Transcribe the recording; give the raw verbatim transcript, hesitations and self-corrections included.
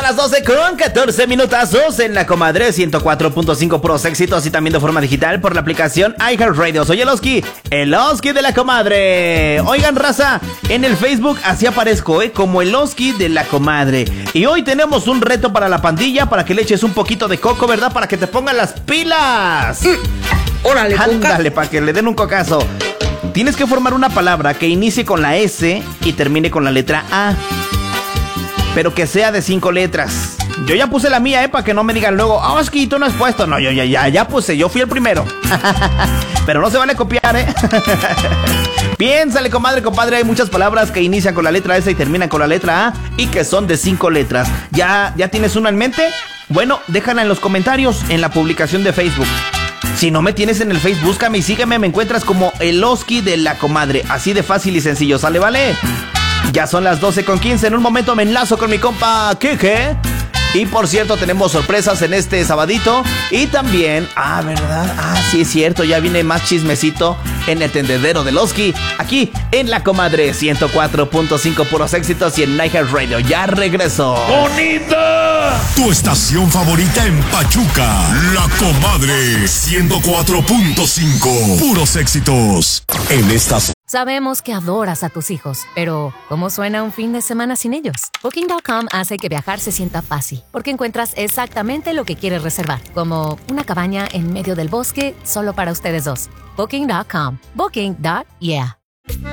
las doce con catorce minutazos en La Comadre ciento cuatro punto cinco puros éxitos y también de forma digital por la aplicación iHeartRadio. Soy el Oski, el Oski de La Comadre. Oigan, raza, en el Facebook así aparezco, ¿eh? Como el Oski de La Comadre. Y hoy tenemos un reto para la pandilla, para que le eches un poquito de coco, ¿verdad? Para que te pongan las pilas. Mm. Órale, ándale, para que le den un cocazo. Tienes que formar una palabra que inicie con la S y termine con la letra A, pero que sea de cinco letras. Yo ya puse la mía, eh, para que no me digan luego, ah, Oski, tú no has puesto. No, yo ya, ya, ya puse, yo fui el primero. Pero no se vale copiar, eh. Piénsale, comadre, compadre, hay muchas palabras que inician con la letra S y terminan con la letra A y que son de cinco letras. ¿Ya, ya tienes una en mente? Bueno, déjala en los comentarios en la publicación de Facebook. Si no me tienes en el Facebook, búscame y sígueme, me encuentras como el Oski de La Comadre. Así de fácil y sencillo, ¿sale, vale? Ya son las doce con quince, en un momento me enlazo con mi compa Kike. Y por cierto, tenemos sorpresas en este sabadito. Y también, ah, ¿verdad? Ah, sí es cierto, ya viene más chismecito en el tendedero del Oski, aquí en La Comadre ciento cuatro punto cinco puros éxitos y en iHeartRadio. Ya regresó. ¡Bonita! Tu estación favorita en Pachuca, La Comadre ciento cuatro punto cinco puros éxitos. En estas Sabemos que adoras a tus hijos, pero ¿cómo suena un fin de semana sin ellos? Booking punto com hace que viajar se sienta fácil, porque encuentras exactamente lo que quieres reservar, como una cabaña en medio del bosque solo para ustedes dos. Booking punto com. Booking. Yeah.